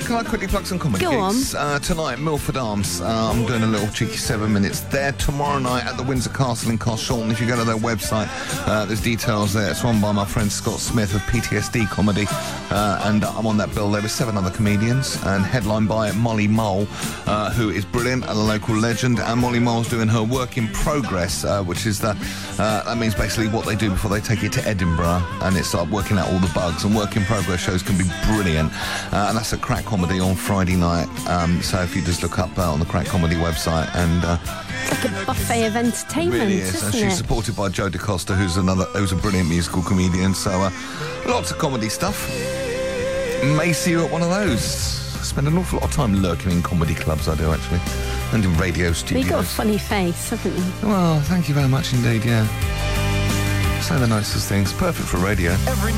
can I quickly plug some comedy gigs? Tonight, Milford Arms. I'm doing a little cheeky 7 minutes there. Tomorrow night at the Windsor Castle in Carshalton. If you go to their website, there's details there. It's run by my friend Scott Smith of PTSD Comedy. And I'm on that bill there with 7 other comedians and headlined by Molly Mole, who is brilliant and a local legend. And Molly Mole's doing her work in progress, which is that means basically what they do before they take it to Edinburgh, and it's like working out all the bugs. And work in progress shows can be brilliant, and that's a Crack Comedy on Friday night. So if you just look up on the Crack Comedy website, and it's like a buffet of entertainment, really is. And she's supported by Joe DaCosta, who's a brilliant musical comedian. So lots of comedy stuff. May see you at one of those. I spend an awful lot of time lurking in comedy clubs, I do actually, and in radio studios. You've got a funny face, haven't you? Well, thank you very much indeed, yeah. Say the nicest things. Perfect for radio.